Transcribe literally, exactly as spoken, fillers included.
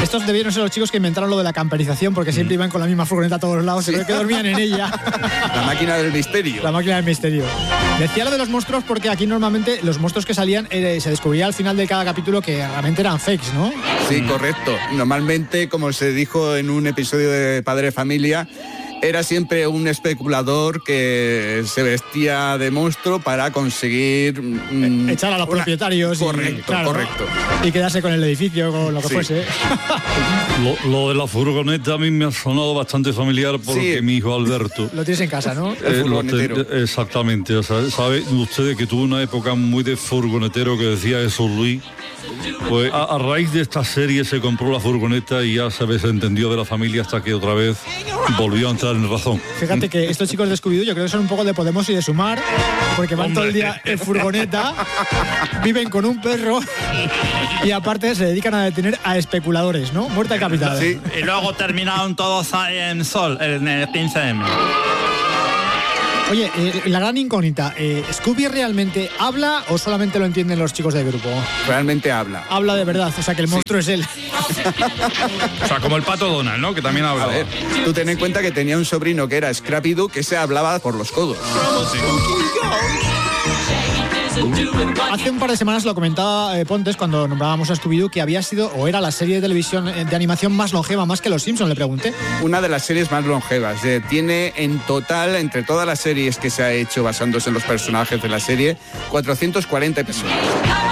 Estos debieron ser los chicos que inventaron lo de la camperización, porque siempre iban con la misma furgoneta a todos lados, sí. Se ve que dormían en ella. La máquina del misterio. La máquina del misterio. Decía lo de los monstruos porque aquí normalmente los monstruos que salían eh, se descubría al final de cada capítulo que realmente eran fakes, ¿no? Sí, correcto. Normalmente, como se dijo en un episodio de Padre de Familia, era siempre un especulador que se vestía de monstruo para conseguir... Mmm, echar a los una... propietarios. Correcto, y, claro, correcto. Y quedarse con el edificio, con lo que sí. fuese. Lo, lo de la furgoneta a mí me ha sonado bastante familiar porque sí. mi hijo Alberto... Lo tienes en casa, ¿no? El eh, furgonetero. Te, exactamente. O sea, ¿saben ustedes que tuvo una época muy de furgonetero que decía eso Luis? Pues a, a raíz de esta serie se compró la furgoneta y ya se desentendió de la familia hasta que otra vez volvió a entrar en razón. Fíjate que estos chicos de Scooby-Doo yo creo que son un poco de Podemos y de Sumar, porque van Hombre. todo el día en furgoneta, viven con un perro y aparte se dedican a detener a especuladores, ¿no? Muerte de capital. Sí. Y luego terminaron todos en Sol, en el quince eme. Oye, eh, la gran incógnita, eh, ¿Scooby realmente habla o solamente lo entienden los chicos del grupo? Realmente habla. Habla de verdad, o sea que el monstruo sí. es él. O sea, como el pato Donald, ¿no? Que también habla. A ver, tú ten en cuenta que tenía un sobrino que era Scrappy-Doo que se hablaba por los codos. Sí. Hace un par de semanas lo comentaba eh, Pontes cuando nombrábamos a Scooby-Doo que había sido o era la serie de televisión de animación más longeva, más que Los Simpson, le pregunté. Una de las series más longevas. Eh, tiene en total, entre todas las series que se ha hecho basándose en los personajes de la serie, cuatrocientos cuarenta episodios.